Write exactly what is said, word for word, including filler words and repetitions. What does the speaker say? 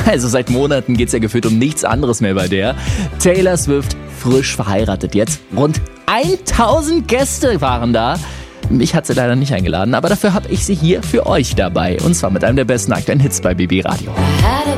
Also seit Monaten geht's ja gefühlt um nichts anderes mehr bei der. Taylor Swift, frisch verheiratet jetzt. Rund tausend Gäste waren da. Mich hat sie leider nicht eingeladen, aber dafür habe ich sie hier für euch dabei. Und zwar mit einem der besten aktuellen Hits bei B B Radio.